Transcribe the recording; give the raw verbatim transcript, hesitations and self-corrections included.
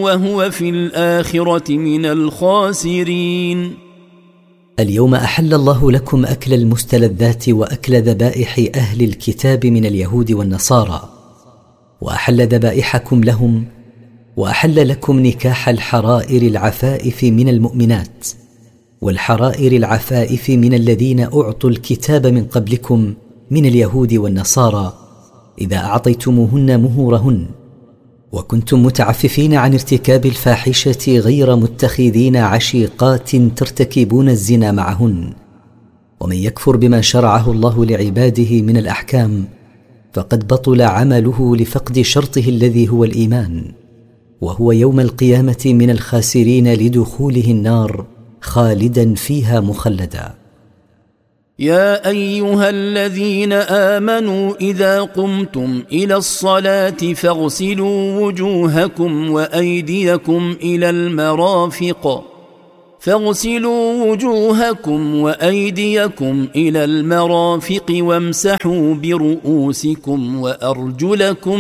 وهو في الآخرة من الخاسرين. اليوم أحل الله لكم أكل المستلذات وأكل ذبائح أهل الكتاب من اليهود والنصارى، وأحل ذبائحكم لهم، وأحل لكم نكاح الحرائر العفائف من المؤمنات، والحرائر العفائف من الذين أعطوا الكتاب من قبلكم من اليهود والنصارى إذا أعطيتموهن مهورهن، وكنتم متعففين عن ارتكاب الفاحشة غير متخذين عشيقات ترتكبون الزنا معهن. ومن يكفر بما شرعه الله لعباده من الأحكام فقد بطل عمله لفقد شرطه الذي هو الإيمان، وهو يوم القيامة من الخاسرين لدخوله النار خالدا فيها مخلدا. يا أيها الذين آمنوا إذا قمتم إلى الصلاة فاغسلوا وجوهكم وأيديكم إلى المرافق فاغسلوا وجوهكم وأيديكم إلى المرافق وامسحوا برؤوسكم وأرجلكم